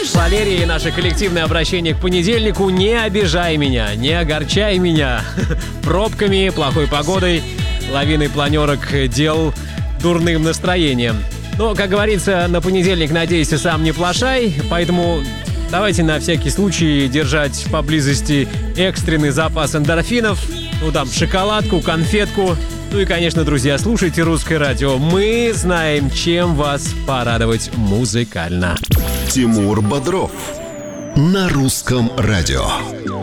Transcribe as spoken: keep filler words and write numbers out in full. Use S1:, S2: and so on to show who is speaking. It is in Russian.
S1: Валерий, наше коллективное обращение к понедельнику: не обижай меня, не огорчай меня пробками, плохой погодой, лавиной планерок, дел, дурным настроением. Но, как говорится, на понедельник надейся, сам не плашай, поэтому давайте на всякий случай держать поблизости экстренный запас эндорфинов, ну там шоколадку, конфетку. Ну и, конечно, друзья, слушайте Русское радио. Мы знаем, чем вас порадовать музыкально.
S2: Тимур Бодров на Русском радио.